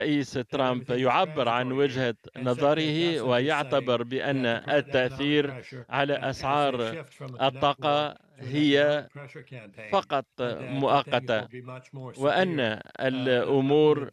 الرئيس ترامب يعبر عن وجهة نظره ويعتبر بأن التأثير على أسعار الطاقة هي فقط مؤقتة، وأن الأمور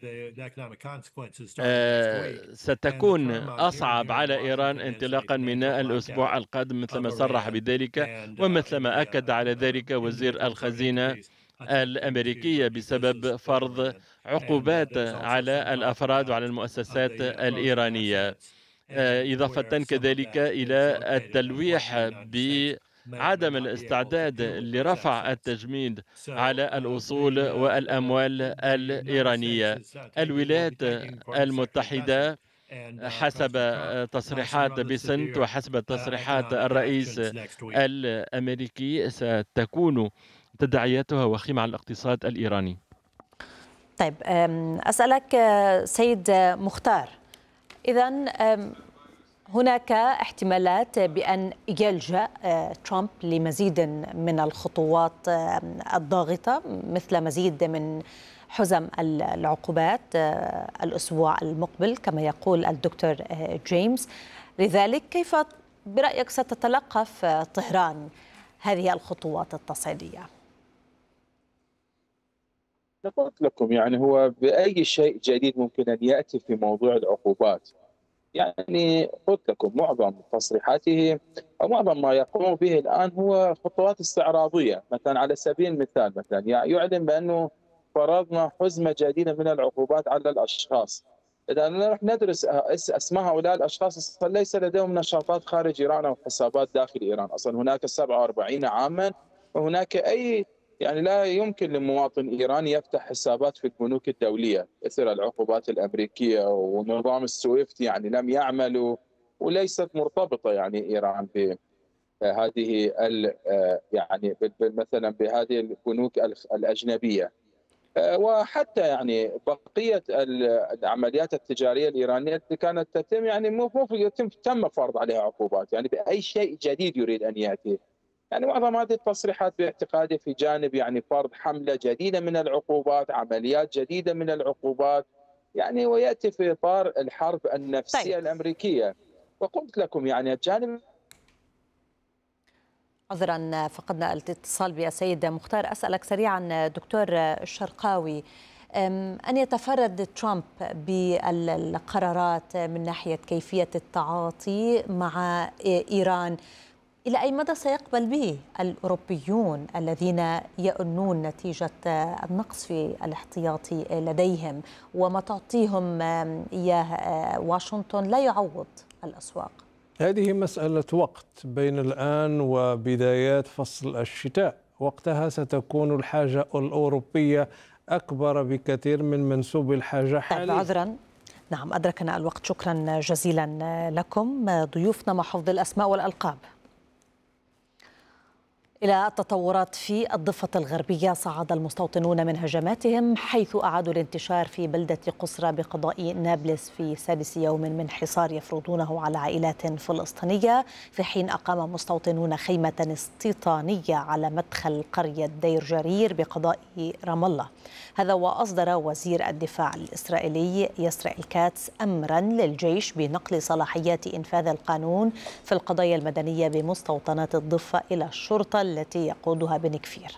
ستكون أصعب على إيران انطلاقا من الأسبوع القادم، مثلما صرح بذلك ومثلما أكد على ذلك وزير الخزينة الأمريكية بسبب فرض عقوبات على الأفراد وعلى المؤسسات الإيرانية، إضافة كذلك إلى التلويح بعدم الاستعداد لرفع التجميد على الأصول والأموال الإيرانية. الولايات المتحدة حسب تصريحات بيسنت وحسب تصريحات الرئيس الأمريكي ستكون تداعياتها وخيمة على الاقتصاد الإيراني. طيب، أسألك سيد مختار، إذن هناك احتمالات بأن يلجأ ترامب لمزيد من الخطوات الضاغطة مثل مزيد من حزم العقوبات الأسبوع المقبل كما يقول الدكتور جيمس. لذلك كيف برأيك ستتلقف طهران هذه الخطوات التصعيدية؟ قلت لكم يعني هو بأي شيء جديد ممكن أن يأتي في موضوع العقوبات. يعني قلت لكم معظم تصريحاته أو معظم ما يقوم به الآن هو خطوات استعراضية. مثلا على سبيل المثال مثلا يعلن بأنه فرضنا حزمة جديدة من العقوبات على الأشخاص. إذا نروح ندرس أسماء هؤلاء الأشخاص، أصلا ليس لديهم نشاطات خارج إيران أو حسابات داخل إيران. أصلا هناك 47 عاما، وهناك يعني لا يمكن لمواطن إيراني يفتح حسابات في البنوك الدولية إثر العقوبات الأمريكية ونظام السويفت، يعني لم يعملوا وليست مرتبطة يعني إيران بهذه يعني مثلا بهذه البنوك الأجنبية. وحتى يعني بقية العمليات التجارية الإيرانية التي كانت تتم يعني تم فرض عليها عقوبات. يعني بأي شيء جديد يريد أن يأتي. يعني معظم هذه التصريحات باعتقادي في جانب يعني فرض حملة جديدة من العقوبات، عمليات جديدة من العقوبات، يعني ويأتي في إطار الحرب طيب، النفسية الأمريكية. وقلت لكم يعني الجانب. عذرا فقدنا الاتصال بالسيد مختار. أسألك سريعا دكتور الشرقاوي، أن يتفرد ترامب بالقرارات من ناحية كيفية التعاطي مع إيران، إلى أي مدى سيقبل به الأوروبيون الذين يؤنون نتيجة النقص في الاحتياطي لديهم، وما تعطيهم إياه واشنطن لا يعوض الأسواق؟ هذه مسألة وقت بين الآن وبدايات فصل الشتاء، وقتها ستكون الحاجة الأوروبية أكبر بكثير من منسوب الحاجة حاليا. طيب، عذرا، نعم أدركنا الوقت. شكرا جزيلا لكم ضيوفنا مع حفظ الأسماء والألقاب. إلى التطورات في الضفة الغربية، صعد المستوطنون من هجماتهم حيث أعادوا الانتشار في بلدة قصرى بقضاء نابلس في سادس يوم من حصار يفرضونه على عائلات فلسطينية، في حين أقام مستوطنون خيمة استيطانية على مدخل قرية دير جرير بقضاء رام الله. هذا وأصدر وزير الدفاع الإسرائيلي يسرائيل كاتس أمرا للجيش بنقل صلاحيات إنفاذ القانون في القضايا المدنية بمستوطنات الضفة إلى الشرطة التي يقودها بن كفير.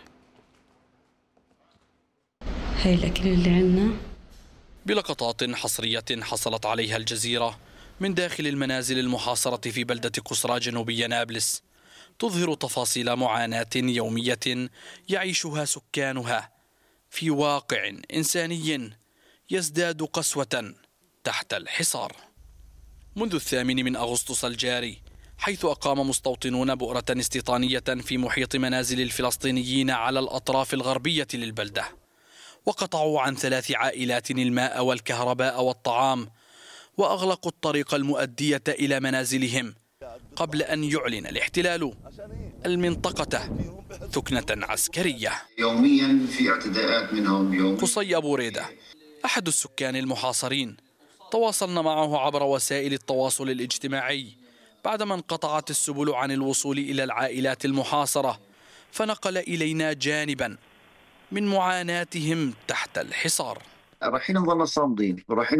هاي الأكل اللي عنا. بلقطات حصرية حصلت عليها الجزيرة من داخل المنازل المحاصرة في بلدة قصرى جنوبي نابلس، تظهر تفاصيل معاناة يومية يعيشها سكانها في واقع إنساني يزداد قسوة تحت الحصار. منذ 8 أغسطس الجاري، حيث أقام مستوطنون بؤرة استيطانية في محيط منازل الفلسطينيين على الأطراف الغربية للبلدة، وقطعوا عن 3 عائلات الماء والكهرباء والطعام، وأغلقوا الطريق المؤدية إلى منازلهم قبل أن يعلن الاحتلال المنطقة ثكنة عسكرية. يوميا في اعتداءات منهم. قصي أبو ريدة أحد السكان المحاصرين، تواصلنا معه عبر وسائل التواصل الاجتماعي بعدما انقطعت السبل عن الوصول إلى العائلات المحاصرة، فنقل إلينا جانبا من معاناتهم تحت الحصار. رايحين نظل صامدين، رايحين